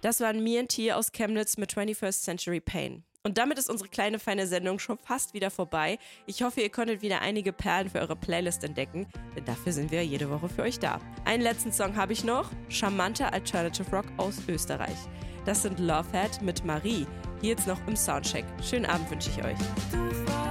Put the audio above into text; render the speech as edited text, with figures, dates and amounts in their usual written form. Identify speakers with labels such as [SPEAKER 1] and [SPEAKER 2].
[SPEAKER 1] Das waren Me and T aus Chemnitz mit 21st Century Pain. Und damit ist unsere kleine feine Sendung schon fast wieder vorbei. Ich hoffe, ihr konntet wieder einige Perlen für eure Playlist entdecken, denn dafür sind wir jede Woche für euch da. Einen letzten Song habe ich noch, charmanter Alternative Rock aus Österreich. Das sind Lovehead mit Marie. Hier jetzt noch im Soundcheck. Schönen Abend wünsche ich euch.